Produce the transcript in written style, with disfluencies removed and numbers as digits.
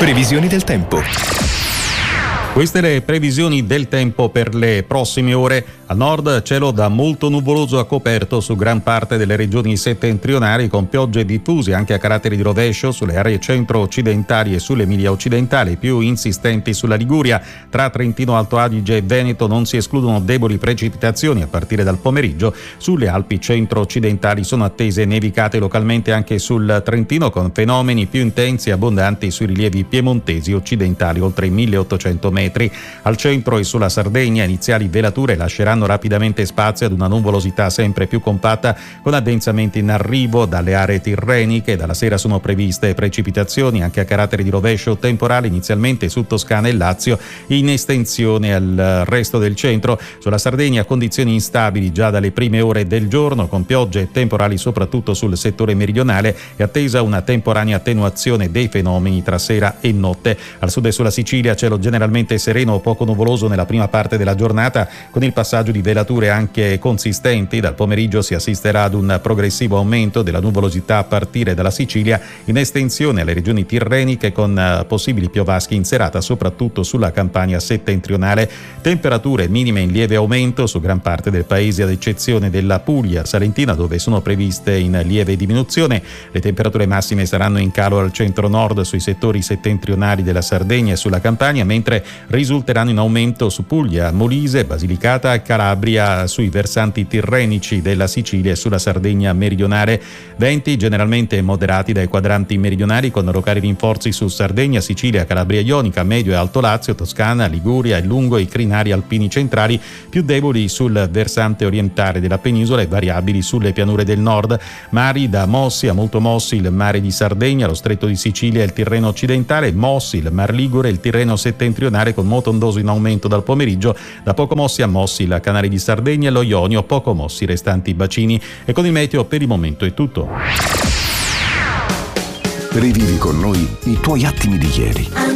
Previsioni del tempo. Queste le previsioni del tempo per le prossime ore. Al nord cielo da molto nuvoloso a coperto su gran parte delle regioni settentrionali, con piogge diffuse anche a carattere di rovescio sulle aree centro-occidentali e sull'Emilia occidentale, più insistenti sulla Liguria. Tra Trentino, Alto Adige e Veneto non si escludono deboli precipitazioni a partire dal pomeriggio. Sulle Alpi centro-occidentali sono attese nevicate localmente anche sul Trentino, con fenomeni più intensi e abbondanti sui rilievi piemontesi occidentali oltre i 1800 metri. Al centro e sulla Sardegna iniziali velature lasceranno rapidamente spazio ad una nuvolosità sempre più compatta, con addensamenti in arrivo dalle aree tirreniche. Dalla sera sono previste precipitazioni anche a carattere di rovescio temporale inizialmente su Toscana e Lazio, in estensione al resto del centro. Sulla Sardegna condizioni instabili già dalle prime ore del giorno, con piogge e temporali soprattutto sul settore meridionale, e attesa una temporanea attenuazione dei fenomeni tra sera e notte. Al sud e sulla Sicilia cielo generalmente sereno o poco nuvoloso nella prima parte della giornata, con il passaggio di velature anche consistenti. Dal pomeriggio si assisterà ad un progressivo aumento della nuvolosità a partire dalla Sicilia, in estensione alle regioni tirreniche, con possibili piovaschi in serata soprattutto sulla Campania settentrionale. Temperature minime in lieve aumento su gran parte del paese, ad eccezione della Puglia salentina, dove sono previste in lieve diminuzione. Le temperature massime saranno in calo al centro-nord sui settori settentrionali della Sardegna e sulla Campania, mentre risulteranno in aumento su Puglia, Molise, Basilicata e Calabria, sui versanti tirrenici della Sicilia e sulla Sardegna meridionale. Venti generalmente moderati dai quadranti meridionali, con locali rinforzi su Sardegna, Sicilia, Calabria Ionica, Medio e Alto Lazio, Toscana, Liguria e lungo i crinali alpini centrali, più deboli sul versante orientale della penisola e variabili sulle pianure del nord. Mari da mossi a molto mossi il mare di Sardegna, lo stretto di Sicilia e il Tirreno occidentale, mossi il Mar Ligure e il Tirreno settentrionale, con moto ondoso in aumento dal pomeriggio. Da poco mossi a mossi il Canale di Sardegna e lo Ionio, poco mossi i restanti bacini. E con il meteo per il momento è tutto. Rivivi con noi i tuoi attimi di ieri.